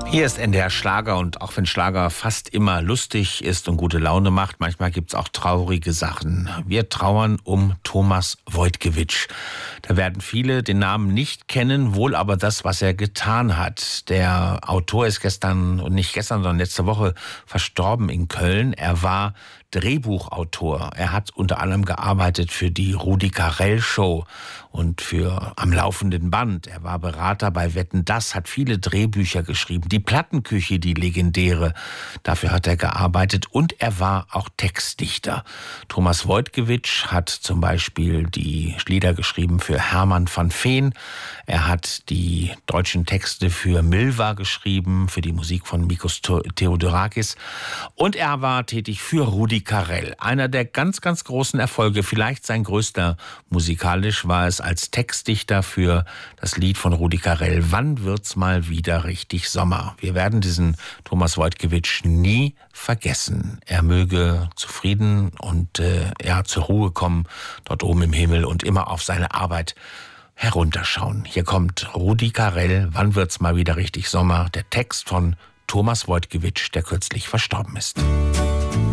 Hier ist NDR Schlager und auch wenn Schlager fast immer lustig ist und gute Laune macht, manchmal gibt's auch traurige Sachen. Wir trauern um Thomas Wojtkiewicz. Da werden viele den Namen nicht kennen, wohl aber das, was er getan hat. Der Autor ist nicht gestern, sondern letzte Woche verstorben in Köln. Er war Drehbuchautor. Er hat unter anderem gearbeitet für die Rudi Carrell Show und für Am laufenden Band. Er war Berater bei Wetten, das, hat viele Drehbücher geschrieben. Die Plattenküche, die legendäre, dafür hat er gearbeitet und er war auch Textdichter. Thomas Wojtkiewicz hat zum Beispiel die Lieder geschrieben für Hermann van Veen. Er hat die deutschen Texte für Milva geschrieben, für die Musik von Mikos Theodorakis und er war tätig für Rudi Carrell. Einer der ganz, ganz großen Erfolge, vielleicht sein größter musikalisch, war es als Textdichter für das Lied von Rudi Carrell, Wann wird's mal wieder richtig Sommer? Wir werden diesen Thomas Wojtkiewicz nie vergessen. Er möge zufrieden und zur Ruhe kommen, dort oben im Himmel und immer auf seine Arbeit herunterschauen. Hier kommt Rudi Carrell, Wann wird's mal wieder richtig Sommer? Der Text von Thomas Wojtkiewicz, der kürzlich verstorben ist.